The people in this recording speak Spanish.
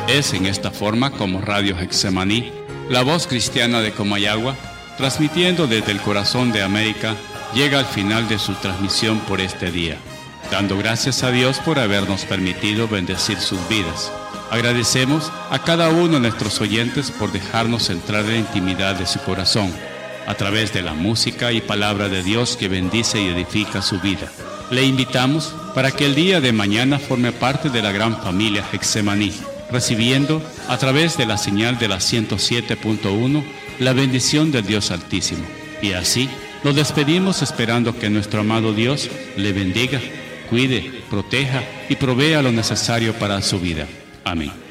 Es en esta forma como Radio Getsemaní, la voz cristiana de Comayagua, transmitiendo desde el corazón de América, llega al final de su transmisión por este día, dando gracias a Dios por habernos permitido bendecir sus vidas. Agradecemos a cada uno de nuestros oyentes por dejarnos entrar en la intimidad de su corazón, a través de la música y palabra de Dios que bendice y edifica su vida. Le invitamos para que el día de mañana forme parte de la gran familia Getsemaní, recibiendo a través de la señal de la 107.1 la bendición del Dios Altísimo. Y así nos despedimos esperando que nuestro amado Dios le bendiga, cuide, proteja y provea lo necesario para su vida. Amén.